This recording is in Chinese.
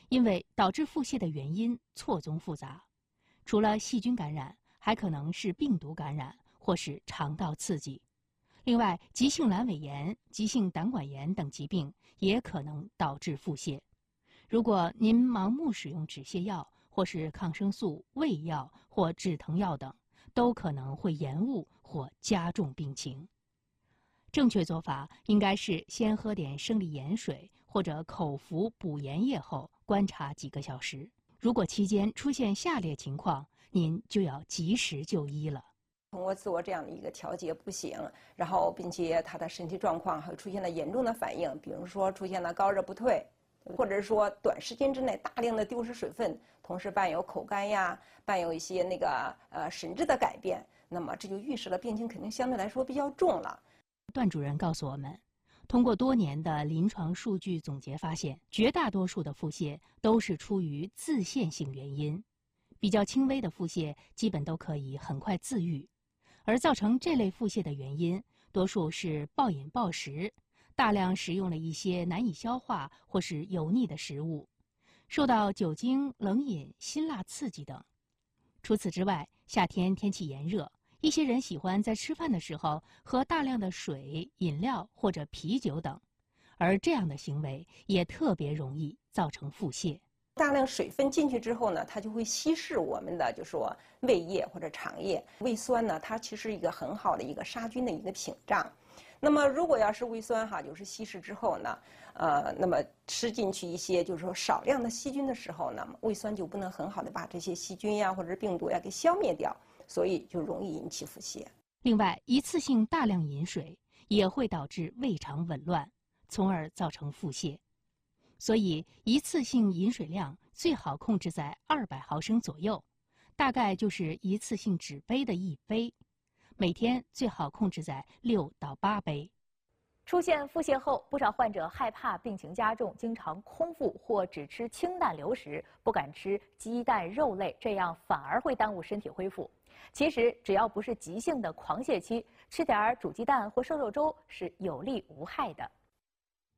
因为导致腹泻的原因错综复杂，除了细菌感染，还可能是病毒感染或是肠道刺激。另外，急性阑尾炎、急性胆管炎等疾病也可能导致腹泻。如果您盲目使用止泻药或是抗生素、胃药或止疼药等，都可能会延误或加重病情。正确做法应该是先喝点生理盐水或者口服补盐液后观察几个小时。如果期间出现下列情况，您就要及时就医了。 通过自我这样的一个调节不行，然后并且他的身体状况还出现了严重的反应，比如说出现了高热不退，或者是说短时间之内大量的丢失水分，同时伴有口干呀，伴有一些神志的改变，那么这就预示了病情肯定相对来说比较重了。 段主任告诉我们，通过多年的临床数据总结发现，绝大多数的腹泻都是出于自限性原因，比较轻微的腹泻基本都可以很快自愈，而造成这类腹泻的原因，多数是暴饮暴食，大量食用了一些难以消化或是油腻的食物，受到酒精、冷饮、辛辣刺激等。除此之外，夏天天气炎热，一些人喜欢在吃饭的时候喝大量的水、饮料或者啤酒等，而这样的行为也特别容易造成腹泻。 大量水分进去之后呢，它就会稀释我们的就是说胃液或者肠液。胃酸呢，它其实是一个很好的一个杀菌的一个屏障。那么如果要是胃酸就是稀释之后呢，那么吃进去一些就是说少量的细菌的时候呢，胃酸就不能很好的把这些细菌呀或者是病毒呀给消灭掉，所以就容易引起腹泻。 另外，一次性大量饮水也会导致胃肠紊乱，从而造成腹泻。所以，一次性饮水量最好控制在200毫升左右，大概就是一次性纸杯的1杯。每天最好控制在6到8杯。 出现腹泻后，不少患者害怕病情加重，经常空腹或只吃清淡流食，不敢吃鸡蛋、肉类，这样反而会耽误身体恢复。其实，只要不是急性的狂泻期，吃点煮鸡蛋或瘦肉粥是有利无害的。